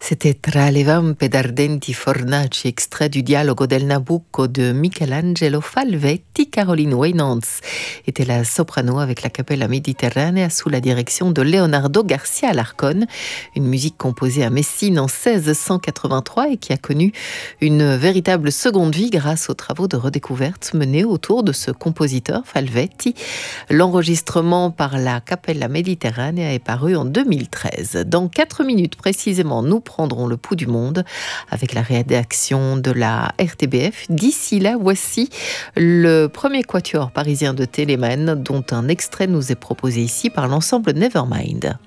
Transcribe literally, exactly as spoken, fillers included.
C'était Tra le vampe d'ardenti fornaci, extrait du Dialogo del Nabucco de Michelangelo Falvetti. Caroline Weinantz était la soprano avec la Cappella Mediterranea sous la direction de Leonardo Garcia Alarcón. Une musique composée à Messine en seize cent quatre-vingt-trois et qui a connu une véritable seconde vie grâce aux travaux de redécouverte menés autour de ce compositeur Falvetti. L'enregistrement par la Cappella Mediterranea est paru en deux mille treize. Dans quatre minutes précisément, nous prendrons le pouls du monde avec la rédaction de la R T B F. D'ici là, voici le premier quatuor parisien de Téléman dont un extrait nous est proposé ici par l'ensemble Nevermind.